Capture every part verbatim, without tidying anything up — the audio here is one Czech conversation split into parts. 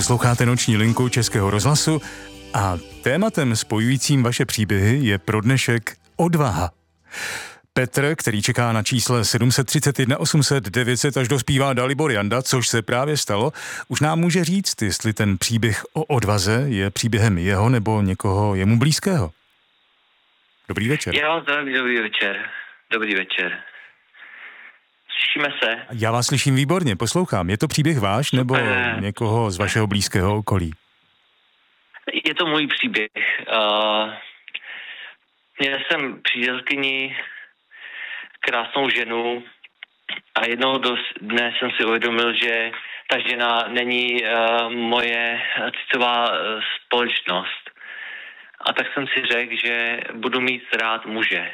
Posloucháte Noční linku Českého rozhlasu a tématem spojujícím vaše příběhy je pro dnešek odvaha. Petr, který čeká na čísle sedm set třicet jedna osm set devět set, až dospívá Dalibor Janda, což se právě stalo, už nám může říct, jestli ten příběh o odvaze je příběhem jeho nebo někoho jemu blízkého. Dobrý večer. Já vás zdravím, dobrý večer. Dobrý večer. Slyšíme se? Já vás slyším výborně, poslouchám. Je to příběh váš nebo Super. někoho z vašeho blízkého okolí? Je to můj příběh. Uh, měl jsem přítelkyni, krásnou ženu a jednoho dne jsem si uvědomil, že ta žena není uh, moje citová uh, společnost. A tak jsem si řekl, že budu mít rád muže.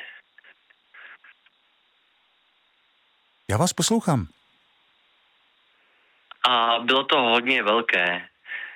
Já vás poslouchám. A bylo to hodně velké.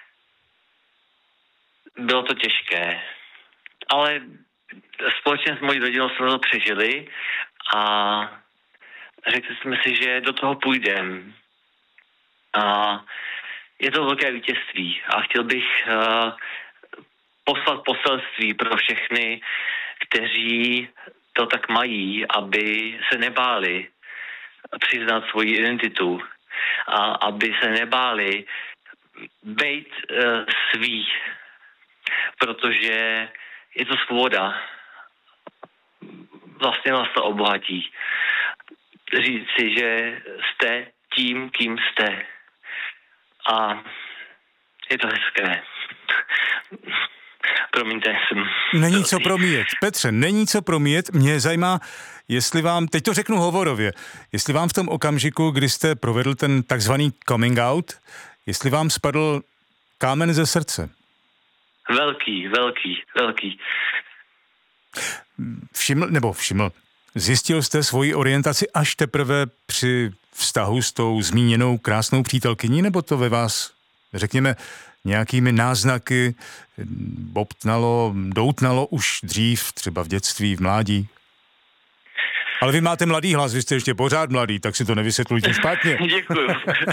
Bylo to těžké. Ale společně s mojí rodinou jsme to přežili a řekli jsme si, že do toho půjdem. A je to velké vítězství a chtěl bych uh, poslat poselství pro všechny, kteří to tak mají, aby se nebáli přiznat svoji identitu a aby se nebáli být uh, svý, protože je to svoboda. Vlastně nás to obohatí. Říct si, že jste tím, kým jste. A je to hezké. Promiňte, jsem... Není co promíjet. Petře, není co promíjet. Mě zajímá, jestli vám, teď to řeknu hovorově, jestli vám v tom okamžiku, kdy jste provedl ten takzvaný coming out, jestli vám spadl kámen ze srdce. Velký, velký, velký. Všiml, nebo všiml, zjistil jste svoji orientaci až teprve při vztahu s tou zmíněnou krásnou přítelkyní, nebo to ve vás, řekněme, nějakými náznaky bobtnalo, doutnalo už dřív, třeba v dětství, v mládí? Ale vy máte mladý hlas, vy jste ještě pořád mladý, tak si to nevysvětlujte špatně. Děkuju.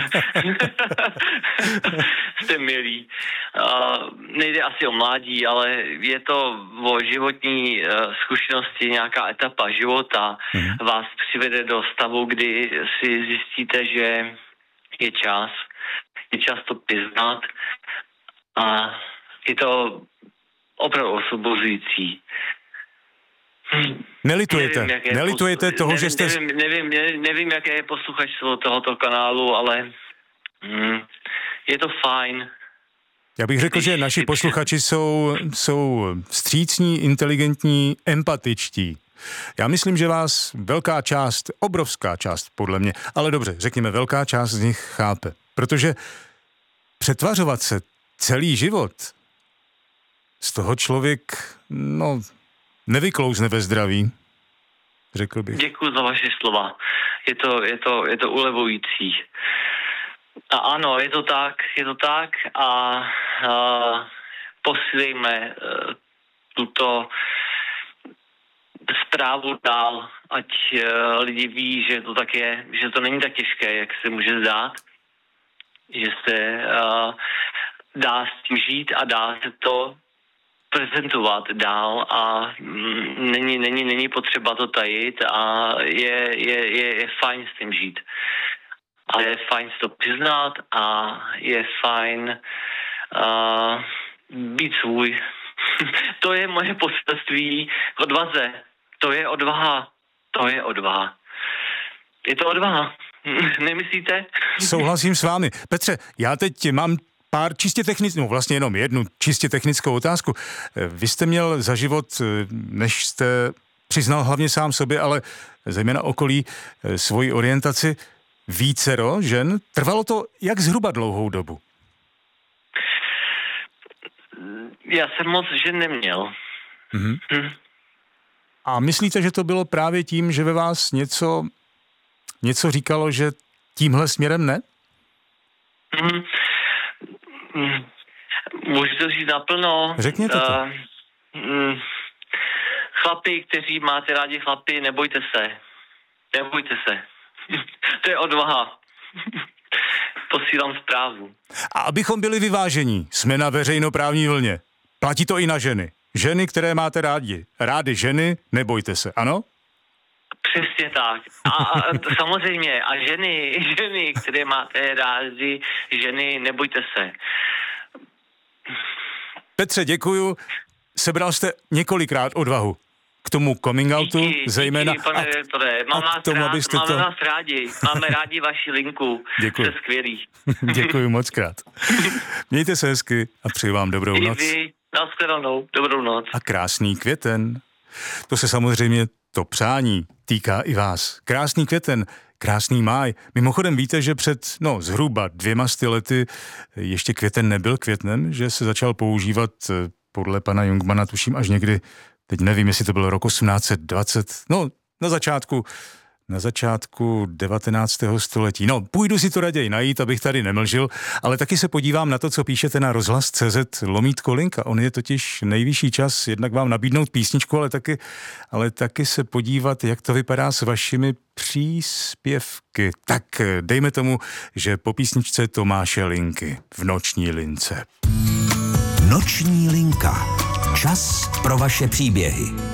Jste milí. Uh, nejde asi o mládí, ale je to o životní uh, zkušenosti, nějaká etapa života mm-hmm. vás přivede do stavu, kdy si zjistíte, že je čas, je čas to přiznat a je to opravdu osvobozující. Nelitujete, nevím, nelitujete poslu... toho, nevím, že jste... Nevím, nevím, nevím, nevím, jaké je posluchačstvo tohoto kanálu, ale mm, je to fajn. Já bych řekl, že naši posluchači jsou, jsou vstřícní, inteligentní, empatičtí. Já myslím, že vás velká část, obrovská část podle mě, ale dobře, řekněme, velká část z nich chápe. Protože přetvařovat se celý život, z toho člověk, no, nevyklouzne ve zdraví, řekl bych. Děkuji za vaše slova. Je to, je to, je to ulevující. A ano, je to tak, je to tak a, a posílejme uh, tuto zprávu dál, ať uh, lidi ví, že to tak je, že to není tak těžké, jak se může zdát, že se uh, dá s tím žít a dá se to prezentovat dál a mm, není, není, není potřeba to tajit a je, je, je, je fajn s tím žít. A je fajn si to přiznat a je fajn uh, být svůj. To je moje poselství k odvaze. To je odvaha. To je odvaha. Je to odvaha. Nemyslíte? Souhlasím s vámi. Petře, já teď mám pár čistě technickou, no vlastně jenom jednu čistě technickou otázku. Vy jste měl za život, než jste přiznal hlavně sám sobě, ale zejména okolí, svoji orientaci, vícero žen. Trvalo to jak zhruba dlouhou dobu? Já jsem moc žen neměl. Mhm. Hm. A myslíte, že to bylo právě tím, že ve vás něco, něco říkalo, že tímhle směrem ne? Mhm. Můžu to říct naplno. Řekněte to. Uh, mm, chlapi, kteří máte rádi chlapi, nebojte se. Nebojte se. To je odvaha. posílám zprávu. A abychom byli vyvážení, jsme na veřejnoprávní vlně. Platí to i na ženy. Ženy, které máte rádi. Rády ženy, nebojte se, ano? Přesně tak. A, a to samozřejmě. A ženy, ženy, které máte rádi, ženy, nebojte se. Petře, děkuju. Sebral jste několikrát odvahu k tomu coming outu, díky, zejména díky, pane redaktore. Mám vás tomu, rád, abyste máme to... vás rádi. Máme rádi vaši linku. Děkuji. Jste skvělý. Děkuji moc krát. Mějte se hezky a přeji vám dobrou I noc. vy, nashledanou, dobrou noc. A krásný květen. To se samozřejmě to přání týká i vás. Krásný květen, krásný máj. Mimochodem víte, že před, no, zhruba dvěma sty lety ještě květen nebyl květnem, že se začal používat podle pana Jungmana, tuším až někdy, teď nevím, jestli to byl rok osmnáct set dvacet, no, na začátku, na začátku devatenáctého století. No, půjdu si to raději najít, abych tady nemlžil, ale taky se podívám na to, co píšete na rozhlas tečka cé zet lomítko linka. On je totiž nejvyšší čas jednak vám nabídnout písničku, ale taky, ale taky se podívat, jak to vypadá s vašimi příspěvky. Tak dejme tomu, že po písničce Tomáše Linky v Noční lince. Noční linka. Čas pro vaše příběhy.